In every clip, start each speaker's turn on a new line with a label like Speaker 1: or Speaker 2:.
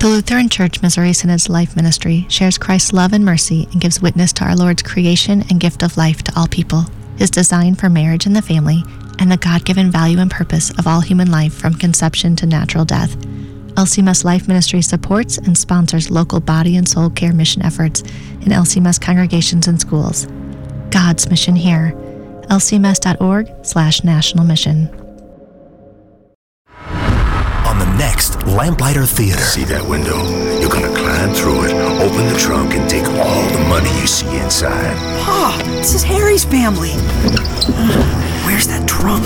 Speaker 1: The Lutheran Church Missouri Synod's Life Ministry shares Christ's love and mercy and gives witness to our Lord's creation and gift of life to all people, His design for marriage and the family, and the God-given value and purpose of all human life from conception to natural death. LCMS Life Ministry supports and sponsors local body and soul care mission efforts in LCMS congregations and schools. God's mission here. lcms.org/national mission.
Speaker 2: On the next Lamplighter Theater.
Speaker 3: See that window? You're gonna climb through it, open the trunk, and take all the money you see inside.
Speaker 4: Pa, this is Harry's family. Where's that trunk?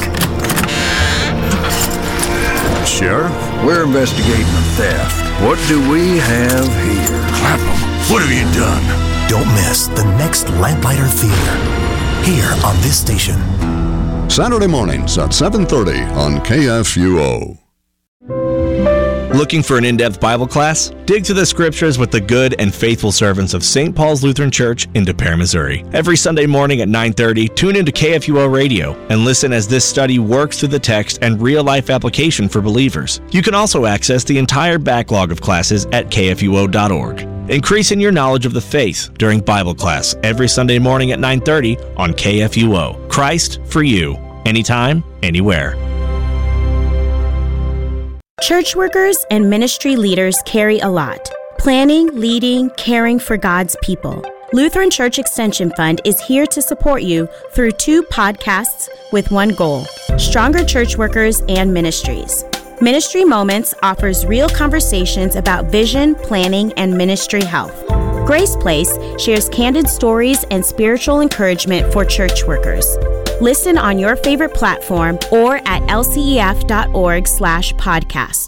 Speaker 5: Sheriff, we're investigating a theft. What do we have here?
Speaker 3: Clapham, what have you done?
Speaker 2: Don't miss the next Lamplighter Theater. Here on this station.
Speaker 6: Saturday mornings at 7:30 on KFUO.
Speaker 7: Looking for an in-depth Bible class? Dig to the scriptures with the good and faithful servants of St. Paul's Lutheran Church in Des Peres, Missouri. Every Sunday morning at 9:30, tune into KFUO Radio and listen as this study works through the text and real-life application for believers. You can also access the entire backlog of classes at kfuo.org. Increasing your knowledge of the faith during Bible class every Sunday morning at 9:30 on KFUO. Christ for you, anytime, anywhere.
Speaker 8: Church workers and ministry leaders carry a lot. Planning, leading, caring for God's people. Lutheran Church Extension Fund is here to support you through 2 podcasts with one goal: stronger church workers and ministries. Ministry Moments offers real conversations about vision, planning, and ministry health. Grace Place shares candid stories and spiritual encouragement for church workers. Listen on your favorite platform or at lcef.org/podcast.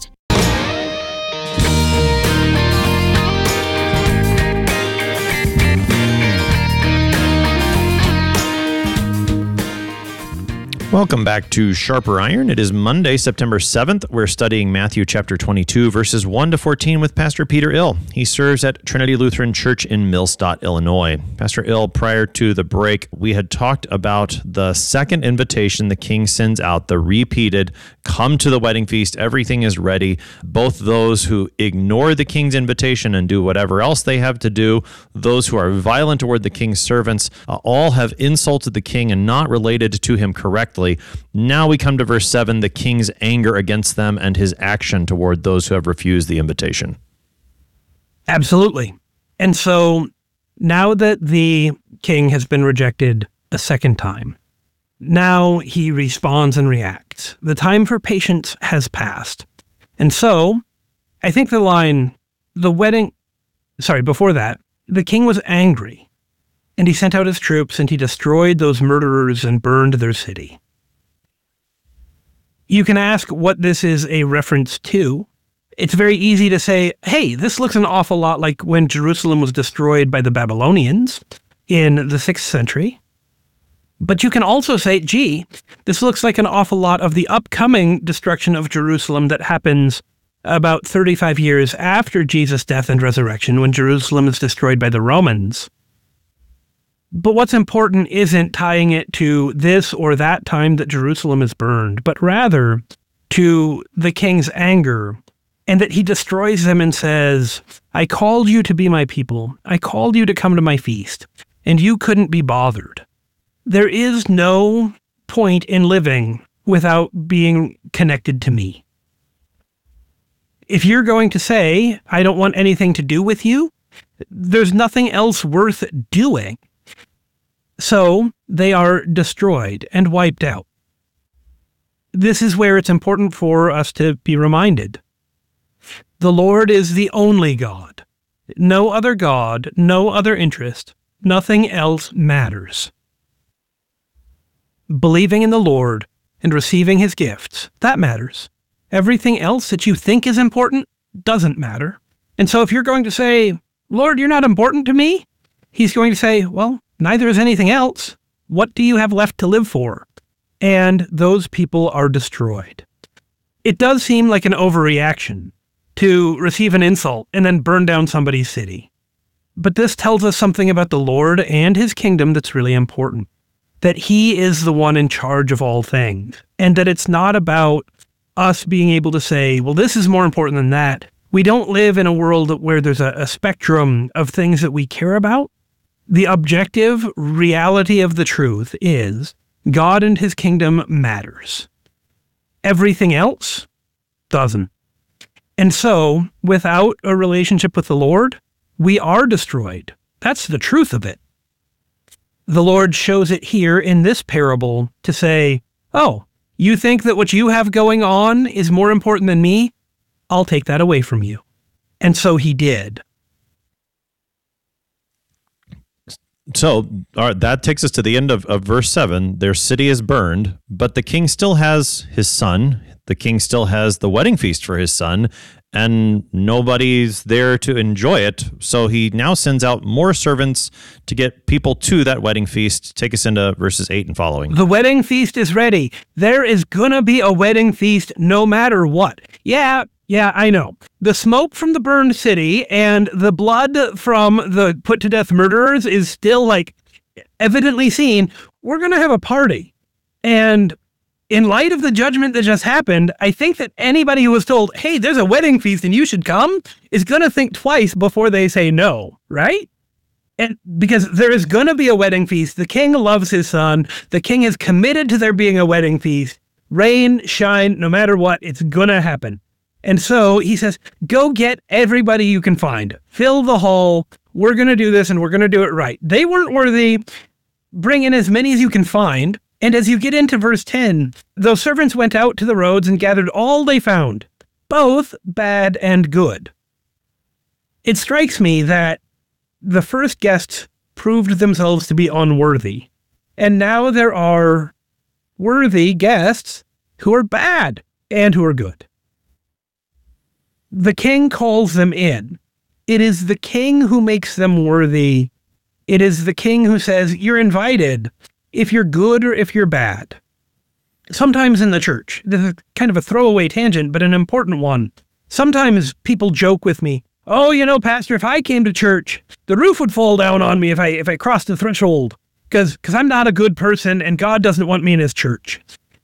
Speaker 9: Welcome back to Sharper Iron. It is Monday, September 7th. We're studying Matthew chapter 22, verses 1 to 14 with Pastor Peter Ill. He serves at Trinity Lutheran Church in Millstadt, Illinois. Pastor Ill, prior to the break, we had talked about the second invitation the king sends out, the repeated, come to the wedding feast, everything is ready. Both those who ignore the king's invitation and do whatever else they have to do, those who are violent toward the king's servants, all have insulted the king and not related to him correctly. Now we come to verse 7, the king's anger against them and his action toward those who have refused the invitation.
Speaker 10: Absolutely. And so now that the king has been rejected a second time, now he responds and reacts. The time for patience has passed. And so I think the line, before that, the king was angry and he sent out his troops and he destroyed those murderers and burned their city. You can ask what this is a reference to. It's very easy to say, hey, this looks an awful lot like when Jerusalem was destroyed by the Babylonians in the 6th century. But you can also say, gee, this looks like an awful lot of the upcoming destruction of Jerusalem that happens about 35 years after Jesus' death and resurrection, when Jerusalem is destroyed by the Romans. But what's important isn't tying it to this or that time that Jerusalem is burned, but rather to the king's anger, and that he destroys them and says, I called you to be my people. I called you to come to my feast, and you couldn't be bothered. There is no point in living without being connected to me. If you're going to say, I don't want anything to do with you, there's nothing else worth doing. So they are destroyed and wiped out. This is where it's important for us to be reminded. The Lord is the only God. No other God, no other interest, nothing else matters. Believing in the Lord and receiving his gifts, that matters. Everything else that you think is important doesn't matter. And so if you're going to say, Lord, you're not important to me, he's going to say, well, neither is anything else. What do you have left to live for? And those people are destroyed. It does seem like an overreaction to receive an insult and then burn down somebody's city. But this tells us something about the Lord and his kingdom that's really important. That he is the one in charge of all things. And that it's not about us being able to say, well, this is more important than that. We don't live in a world where there's a spectrum of things that we care about. The objective reality of the truth is God and his kingdom matters. Everything else doesn't. And so, without a relationship with the Lord, we are destroyed. That's the truth of it. The Lord shows it here in this parable to say, oh, you think that what you have going on is more important than me? I'll take that away from you. And so he did.
Speaker 9: So that takes us to the end of verse 7. Their city is burned, but the king still has his son. The king still has the wedding feast for his son, and nobody's there to enjoy it. So he now sends out more servants to get people to that wedding feast. Take us into verses 8 and following.
Speaker 10: The wedding feast is ready. There is going to be a wedding feast no matter what. Yeah, I know. The smoke from the burned city and the blood from the put to death murderers is still evidently seen. We're going to have a party. And in light of the judgment that just happened, I think that anybody who was told, hey, there's a wedding feast and you should come, is going to think twice before they say no, right? And because there is going to be a wedding feast. The king loves his son. The king is committed to there being a wedding feast. Rain, shine, no matter what, it's going to happen. And so he says, go get everybody you can find. Fill the hall. We're going to do this and we're going to do it right. They weren't worthy. Bring in as many as you can find. And as you get into verse 10, those servants went out to the roads and gathered all they found, both bad and good. It strikes me that the first guests proved themselves to be unworthy. And now there are worthy guests who are bad and who are good. The king calls them in. It is the king who makes them worthy. It is the king who says, you're invited if you're good or if you're bad. Sometimes in the church, this is kind of a throwaway tangent, but an important one. Sometimes people joke with me, oh, Pastor, if I came to church, the roof would fall down on me if I crossed the threshold, because I'm not a good person and God doesn't want me in his church.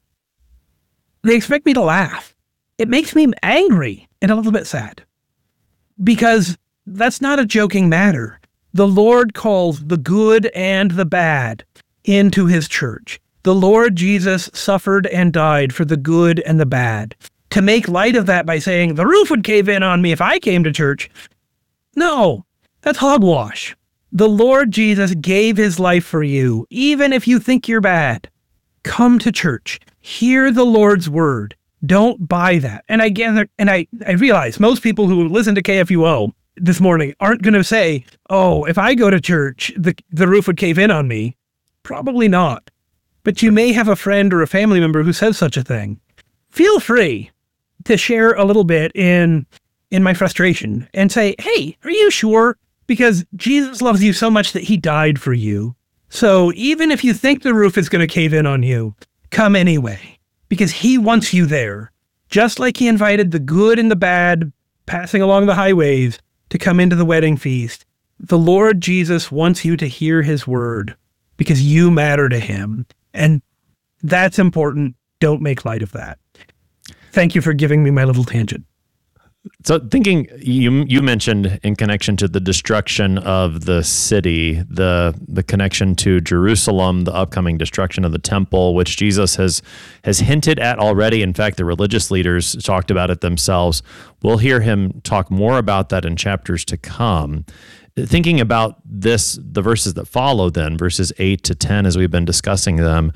Speaker 10: They expect me to laugh. It makes me angry and a little bit sad, because that's not a joking matter. The Lord calls the good and the bad into his church. The Lord Jesus suffered and died for the good and the bad. To make light of that by saying, the roof would cave in on me if I came to church. No, that's hogwash. The Lord Jesus gave his life for you, even if you think you're bad. Come to church. Hear the Lord's word. Don't buy that. And I realize most people who listen to KFUO this morning aren't going to say, oh, if I go to church, the roof would cave in on me. Probably not. But you may have a friend or a family member who says such a thing. Feel free to share a little bit in my frustration and say, hey, are you sure? Because Jesus loves you so much that he died for you. So even if you think the roof is going to cave in on you, come anyway. Because he wants you there. Just like he invited the good and the bad passing along the highways to come into the wedding feast. The Lord Jesus wants you to hear his word because you matter to him. And that's important. Don't make light of that. Thank you for giving me my little tangent.
Speaker 9: So thinking, you mentioned in connection to the destruction of the city, the connection to Jerusalem, the upcoming destruction of the temple, which Jesus has hinted at already. In fact, the religious leaders talked about it themselves. We'll hear him talk more about that in chapters to come. Thinking about this, the verses that follow then, verses 8 to 10, as we've been discussing them,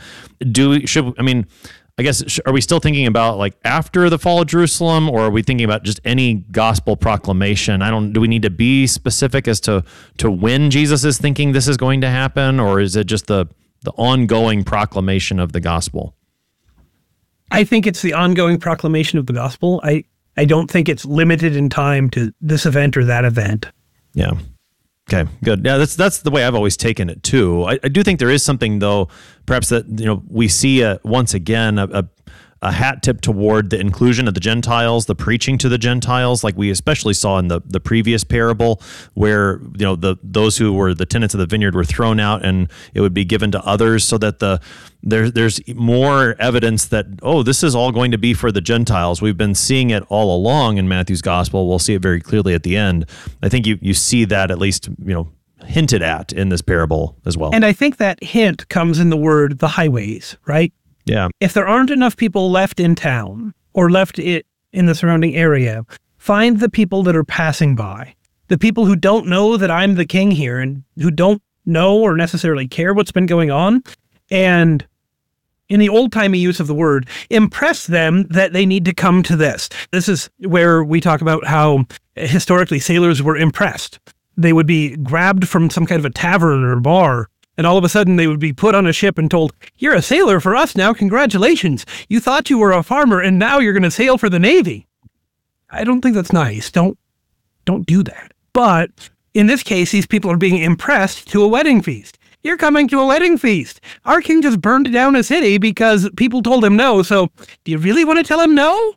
Speaker 9: I guess, are we still thinking about like after the fall of Jerusalem, or are we thinking about just any gospel proclamation? Do we need to be specific as to when Jesus is thinking this is going to happen, or is it just the ongoing proclamation of the gospel?
Speaker 10: I think it's the ongoing proclamation of the gospel. I don't think it's limited in time to this event or that event.
Speaker 9: Yeah. Okay, good. Yeah, that's the way I've always taken it too. I do think there is something though, perhaps that we see once again a a hat tip toward the inclusion of the Gentiles, the preaching to the Gentiles, like we especially saw in the previous parable, where those who were the tenants of the vineyard were thrown out, and it would be given to others, so that there's more evidence that, this is all going to be for the Gentiles. We've been seeing it all along in Matthew's gospel. We'll see it very clearly at the end. I think you see that at least hinted at in this parable as well.
Speaker 10: And I think that hint comes in the word the highways, right?
Speaker 9: Yeah.
Speaker 10: If there aren't enough people left in town or left in the surrounding area, find the people that are passing by, the people who don't know that I'm the king here and who don't know or necessarily care what's been going on. And in the old-timey use of the word, impress them that they need to come to this. This is where we talk about how historically sailors were impressed. They would be grabbed from some kind of a tavern or bar, and all of a sudden they would be put on a ship and told, "You're a sailor for us now, congratulations. You thought you were a farmer and now you're going to sail for the Navy." I don't think that's nice. Don't do that. But in this case, these people are being impressed to a wedding feast. You're coming to a wedding feast. Our king just burned down a city because people told him no. So do you really want to tell him no?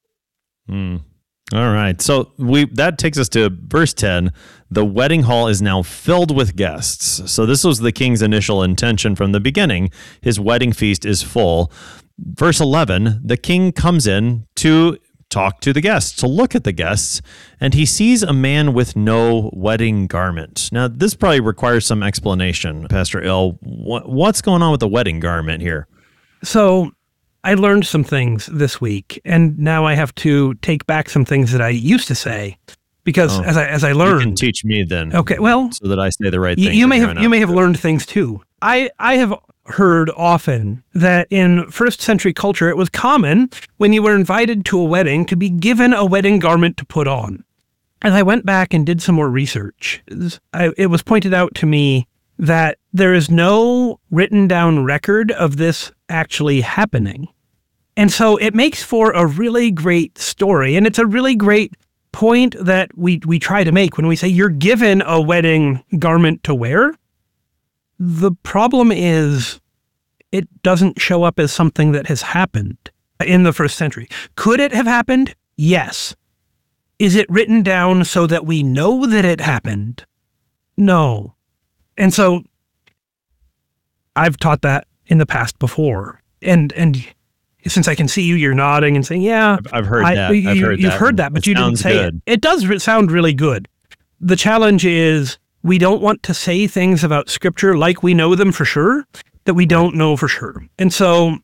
Speaker 9: All right. So that takes us to verse 10. The wedding hall is now filled with guests. So this was the king's initial intention from the beginning. His wedding feast is full. Verse 11, the king comes in to talk to the guests, to look at the guests, and he sees a man with no wedding garment. Now, this probably requires some explanation, Pastor Il. What's going on with the wedding garment here?
Speaker 10: So I learned some things this week, and now I have to take back some things that I used to say, because as I learned,
Speaker 9: you can teach me then.
Speaker 10: Okay, well,
Speaker 9: so that I say the right thing.
Speaker 10: You may have learned things too. I have heard often that in first century culture, it was common when you were invited to a wedding to be given a wedding garment to put on. As I went back and did some more research, it was pointed out to me that there is no written down record of this actually happening. And so it makes for a really great story. And it's a really great point that we try to make when we say you're given a wedding garment to wear. The problem is it doesn't show up as something that has happened in the first century. Could it have happened? Yes. Is it written down so that we know that it happened? No. And so I've taught that in the past before. And since I can see you're nodding and saying, yeah,
Speaker 9: I've heard that.
Speaker 10: You've heard that, but you didn't say it. It does sound really good. The challenge is we don't want to say things about Scripture like we know them for sure, that we don't know for sure. And so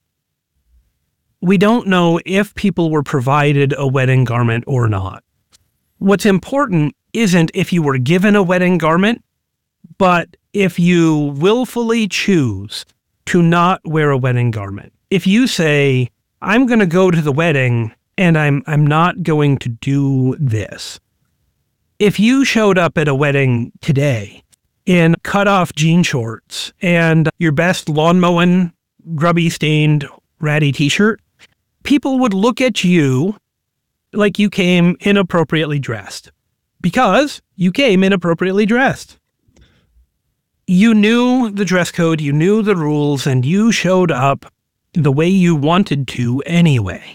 Speaker 10: we don't know if people were provided a wedding garment or not. What's important isn't if you were given a wedding garment, but if you willfully choose to not wear a wedding garment. If you say, I'm going to go to the wedding and I'm not going to do this. If you showed up at a wedding today in cut-off jean shorts and your best lawn mowing, grubby stained, ratty t-shirt, people would look at you like you came inappropriately dressed because you came inappropriately dressed. You knew the dress code, you knew the rules, and you showed up the way you wanted to anyway.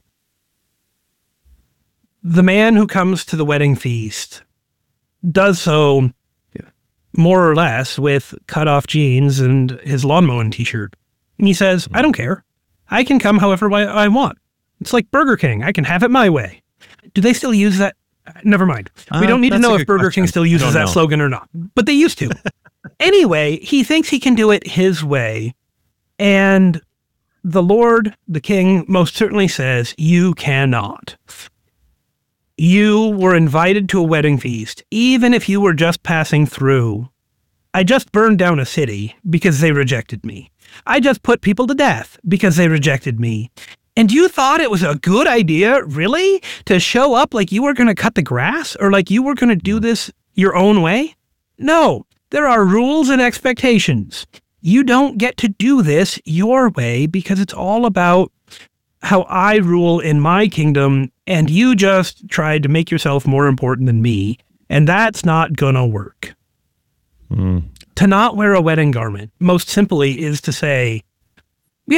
Speaker 10: The man who comes to the wedding feast does so more or less with cut-off jeans and his lawn mowing t-shirt. And he says, I don't care. I can come however I want. It's like Burger King. I can have it my way. Do they still use that? Never mind. We don't need to know if Burger King still uses that slogan or not. But they used to. Anyway, he thinks he can do it his way. And the Lord, the King, most certainly says, you cannot. You were invited to a wedding feast, even if you were just passing through. I just burned down a city because they rejected me. I just put people to death because they rejected me. And you thought it was a good idea, really, to show up like you were going to cut the grass or like you were going to do this your own way? No, there are rules and expectations. You don't get to do this your way because it's all about how I rule in my kingdom, and you just tried to make yourself more important than me, and that's not gonna work. To not wear a wedding garment, most simply, is to say, yeah,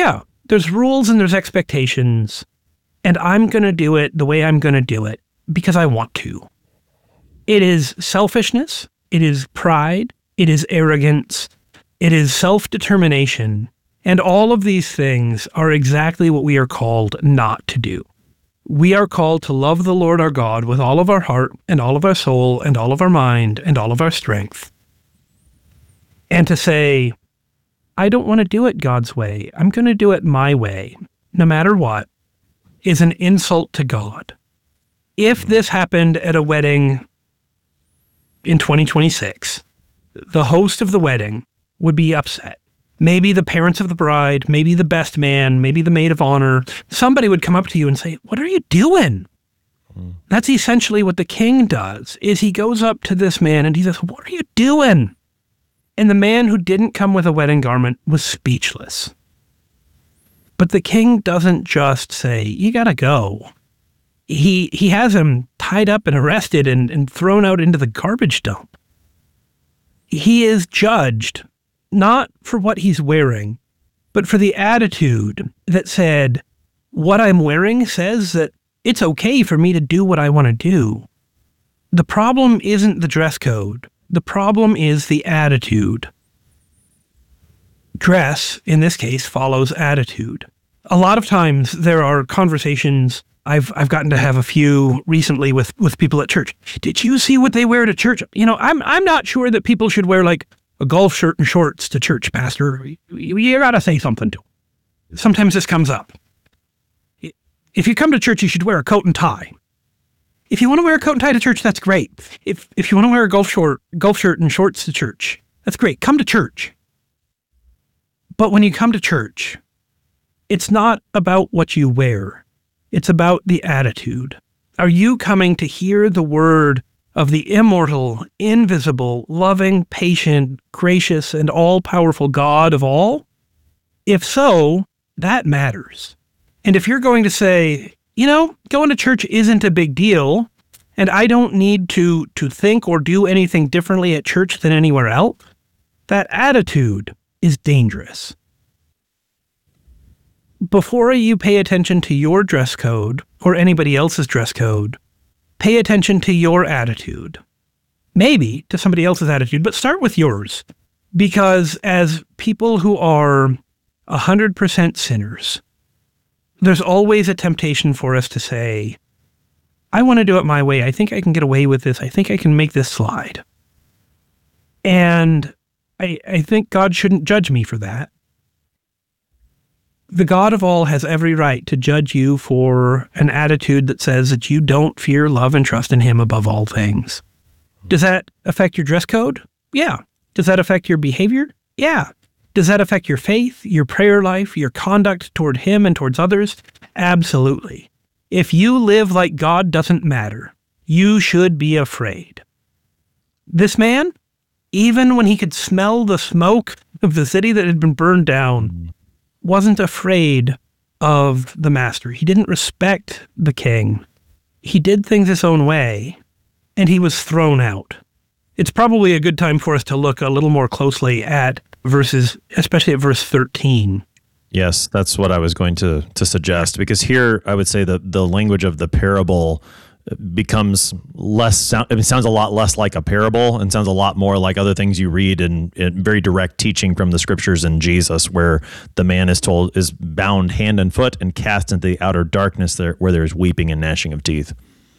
Speaker 10: There's rules and there's expectations, and I'm going to do it the way I'm going to do it because I want to. It is selfishness, it is pride, it is arrogance, it is self-determination, and all of these things are exactly what we are called not to do. We are called to love the Lord our God with all of our heart and all of our soul and all of our mind and all of our strength. And to say, I don't want to do it God's way. I'm going to do it my way, no matter what, is an insult to God. If this happened at a wedding in 2026, the host of the wedding would be upset. Maybe the parents of the bride, maybe the best man, maybe the maid of honor, somebody would come up to you and say, what are you doing? That's essentially what the king does, is he goes up to this man and he says, what are you doing? And the man who didn't come with a wedding garment was speechless. But the king doesn't just say, you gotta go. He has him tied up and arrested and thrown out into the garbage dump. He is judged not for what he's wearing, but for the attitude that said, what I'm wearing says that it's okay for me to do what I want to do. The problem isn't the dress code. The problem is the attitude. Dress, in this case, follows attitude. A lot of times there are conversations, I've gotten to have a few recently with people at church. Did you see what they wear to church? I'm not sure that people should wear like a golf shirt and shorts to church, Pastor. You gotta say something to them. Sometimes this comes up. If you come to church, you should wear a coat and tie. If you want to wear a coat and tie to church, that's great. If you want to wear a golf shirt and shorts to church, that's great. Come to church. But when you come to church, it's not about what you wear. It's about the attitude. Are you coming to hear the word of the immortal, invisible, loving, patient, gracious, and all-powerful God of all? If so, that matters. And if you're going to say, going to church isn't a big deal, and I don't need to think or do anything differently at church than anywhere else, that attitude is dangerous. Before you pay attention to your dress code or anybody else's dress code, pay attention to your attitude. Maybe to somebody else's attitude, but start with yours. Because as people who are 100% sinners, there's always a temptation for us to say, I want to do it my way. I think I can get away with this. I think I can make this slide. And I think God shouldn't judge me for that. The God of all has every right to judge you for an attitude that says that you don't fear, love, and trust in him above all things. Does that affect your dress code? Yeah. Does that affect your behavior? Yeah. Does that affect your faith, your prayer life, your conduct toward him and towards others? Absolutely. If you live like God doesn't matter, you should be afraid. This man, even when he could smell the smoke of the city that had been burned down, wasn't afraid of the master. He didn't respect the king. He did things his own way, and he was thrown out. It's probably a good time for us to look a little more closely at verses, especially at verse 13.
Speaker 9: Yes, that's what I was going to suggest, because here I would say the language of the parable becomes it sounds a lot less like a parable and sounds a lot more like other things you read in very direct teaching from the scriptures in Jesus, where the man is bound hand and foot and cast into the outer darkness where there's weeping and gnashing of teeth.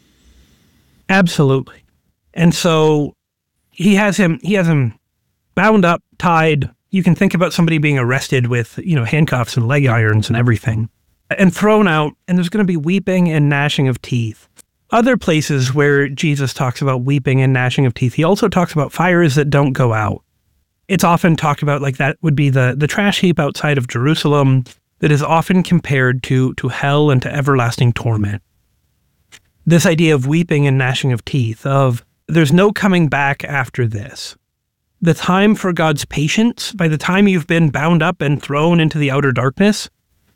Speaker 10: Absolutely. And so he has him bound up, tied. You can think about somebody being arrested with, handcuffs and leg irons and everything, and thrown out, and there's going to be weeping and gnashing of teeth. Other places where Jesus talks about weeping and gnashing of teeth, he also talks about fires that don't go out. It's often talked about like that would be the trash heap outside of Jerusalem that is often compared to hell and to everlasting torment. This idea of weeping and gnashing of teeth, of there's no coming back after this. The time for God's patience, by the time you've been bound up and thrown into the outer darkness,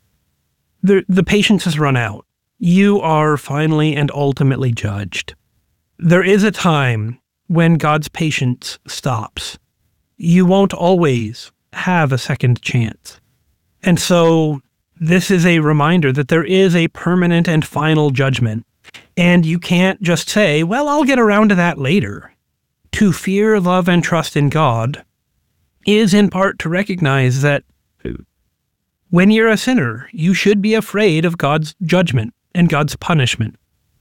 Speaker 10: the patience has run out. You are finally and ultimately judged. There is a time when God's patience stops. You won't always have a second chance. And so This is a reminder that there is a permanent and final judgment. And you can't just say, well, I'll get around to that later. To fear, love, and trust in God is in part to recognize that when you're a sinner, you should be afraid of God's judgment and God's punishment.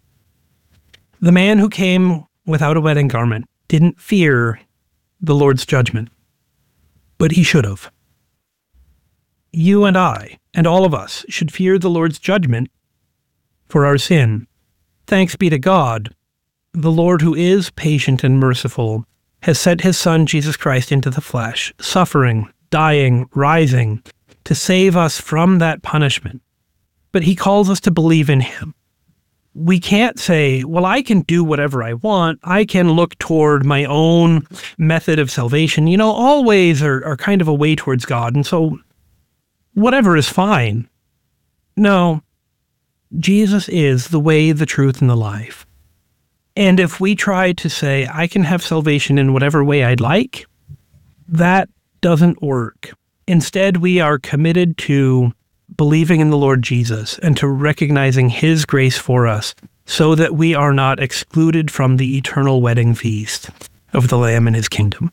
Speaker 10: The man who came without a wedding garment didn't fear the Lord's judgment, but he should have. You and I, and all of us, should fear the Lord's judgment for our sin. Thanks be to God, the Lord who is patient and merciful has sent his Son, Jesus Christ, into the flesh, suffering, dying, rising, to save us from that punishment. But he calls us to believe in him. We can't say, well, I can do whatever I want. I can look toward my own method of salvation. You know, all ways are kind of a way towards God, and so whatever is fine. No, Jesus is the way, the truth, and the life. And if we try to say, I can have salvation in whatever way I'd like, that doesn't work. Instead, we are committed to believing in the Lord Jesus and to recognizing his grace for us so that we are not excluded from the eternal wedding feast of the Lamb and his kingdom.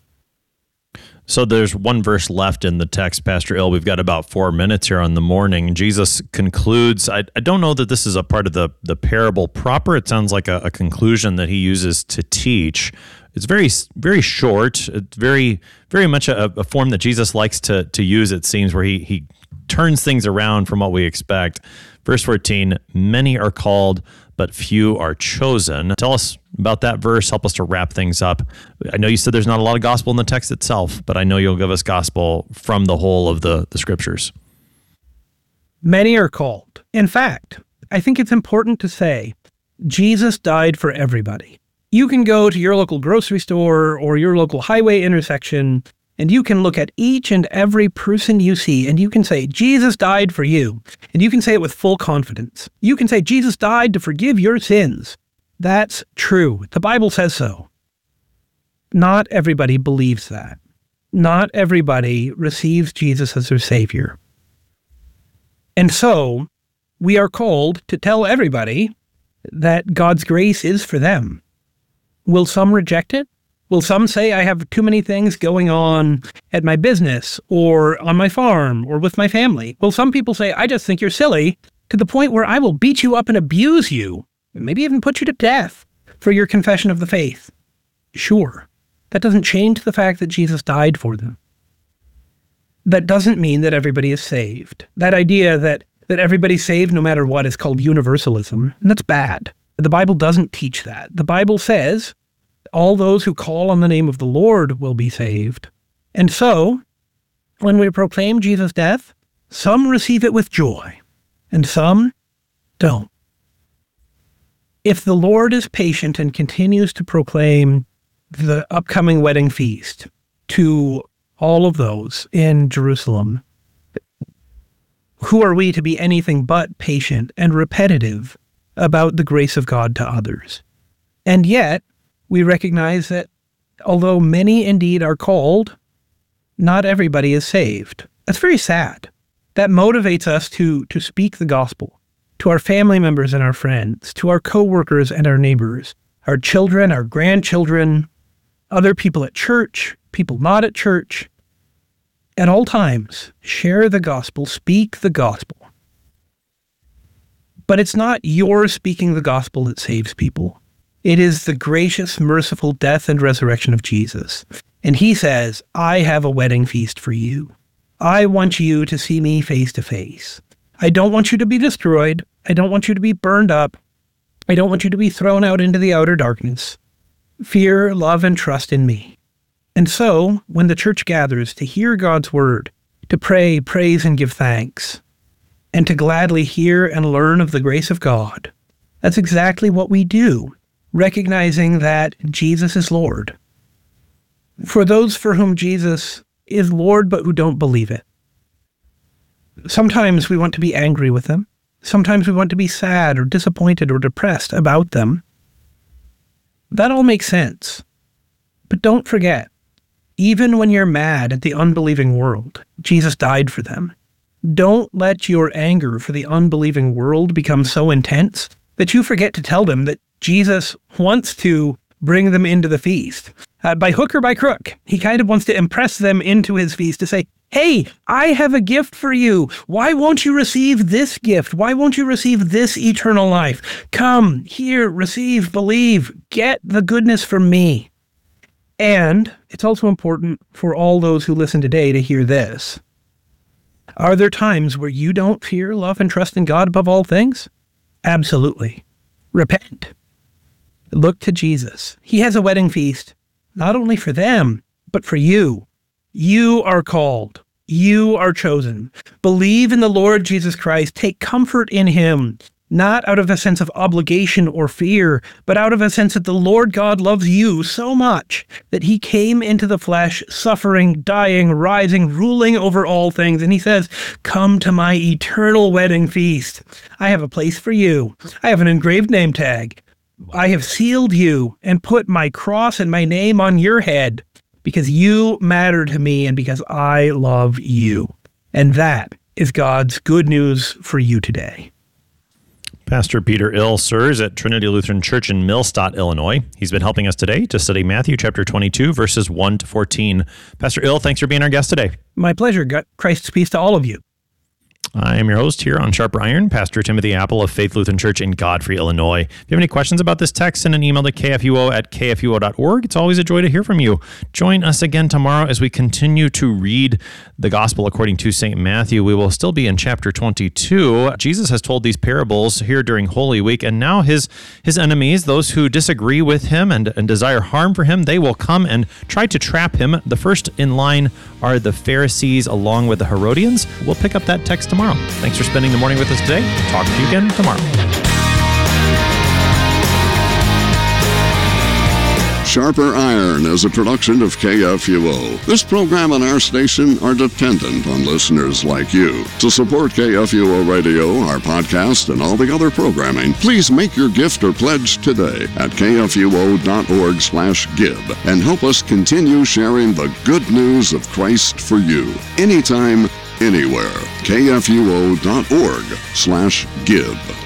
Speaker 9: So there's one verse left in the text, Pastor Ill. We've got about 4 minutes here on the morning. Jesus concludes, I don't know that this is a part of the parable proper. It sounds like a conclusion that he uses to teach. It's very, very short. It's very, very much a form that Jesus likes to use, it seems, where he turns things around from what we expect. Verse 14, many are called, but few are chosen. Tell us about that verse. Help us to wrap things up. I know you said there's not a lot of gospel in the text itself, but I know you'll give us gospel from the whole of the scriptures.
Speaker 10: Many are called. In fact, I think it's important to say Jesus died for everybody. You can go to your local grocery store or your local highway intersection, and you can look at each and every person you see, and you can say, Jesus died for you. And you can say it with full confidence. You can say, Jesus died to forgive your sins. That's true. The Bible says so. Not everybody believes that. Not everybody receives Jesus as their Savior. And so, we are called to tell everybody that God's grace is for them. Will some reject it? Will some say, I have too many things going on at my business or on my farm or with my family? Will some people say, I just think you're silly to the point where I will beat you up and abuse you, maybe even put you to death for your confession of the faith? Sure, that doesn't change the fact that Jesus died for them. That doesn't mean that everybody is saved. That idea that everybody's saved no matter what is called universalism, and that's bad. The Bible doesn't teach that. The Bible says all those who call on the name of the Lord will be saved. And so, when we proclaim Jesus' death, some receive it with joy, and some don't. If the Lord is patient and continues to proclaim the upcoming wedding feast to all of those in Jerusalem, who are we to be anything but patient and repetitive about the grace of God to others? And yet, we recognize that although many indeed are called, not everybody is saved. That's very sad. That motivates us to speak the gospel to our family members and our friends, to our coworkers and our neighbors, our children, our grandchildren, other people at church, people not at church. At all times, share the gospel, speak the gospel. But it's not your speaking the gospel that saves people. It is the gracious, merciful death and resurrection of Jesus. And he says, I have a wedding feast for you. I want you to see me face to face. I don't want you to be destroyed. I don't want you to be burned up. I don't want you to be thrown out into the outer darkness. Fear, love, and trust in me. And so, when the church gathers to hear God's word, to pray, praise, and give thanks, and to gladly hear and learn of the grace of God, that's exactly what we do, recognizing that Jesus is Lord. For those for whom Jesus is Lord but who don't believe it, sometimes we want to be angry with them. Sometimes we want to be sad or disappointed or depressed about them. That all makes sense. But don't forget, even when you're mad at the unbelieving world, Jesus died for them. Don't let your anger for the unbelieving world become so intense that you forget to tell them that Jesus wants to bring them into the feast. By hook or by crook, he kind of wants to impress them into his feast to say, hey, I have a gift for you. Why won't you receive this gift? Why won't you receive this eternal life? Come, hear, receive, believe, get the goodness from me. And it's also important for all those who listen today to hear this. Are there times where you don't fear, love, and trust in God above all things? Absolutely. Repent. Look to Jesus. He has a wedding feast, not only for them, but for you. You are called. You are chosen. Believe in the Lord Jesus Christ. Take comfort in him, not out of a sense of obligation or fear, but out of a sense that the Lord God loves you so much that he came into the flesh, suffering, dying, rising, ruling over all things. And he says, come to my eternal wedding feast. I have a place for you. I have an engraved name tag. I have sealed you and put my cross and my name on your head because you matter to me and because I love you. And that is God's good news for you today.
Speaker 9: Pastor Peter Ill serves at Trinity Lutheran Church in Millstadt, Illinois. He's been helping us today to study Matthew chapter 22, verses 1 to 14. Pastor Ill, thanks for being our guest today.
Speaker 10: My pleasure. God, Christ's peace to all of you.
Speaker 9: I am your host here on Sharper Iron, Pastor Timothy Apple of Faith Lutheran Church in Godfrey, Illinois. If you have any questions about this text, send an email to kfuo@kfuo.org. It's always a joy to hear from you. Join us again tomorrow as we continue to read the Gospel according to St. Matthew. We will still be in chapter 22. Jesus has told these parables here during Holy Week, and now his enemies, those who disagree with him and desire harm for him, they will come and try to trap him. The first in line are the Pharisees along with the Herodians. We'll pick up that text tomorrow. Thanks for spending the morning with us today. Talk to you again tomorrow.
Speaker 6: Sharper Iron is a production of KFUO. This program and our station are dependent on listeners like you. To support KFUO Radio, our podcast, and all the other programming, please make your gift or pledge today at kfuo.org/give and help us continue sharing the good news of Christ for you. Anytime, anywhere. kfuo.org/give.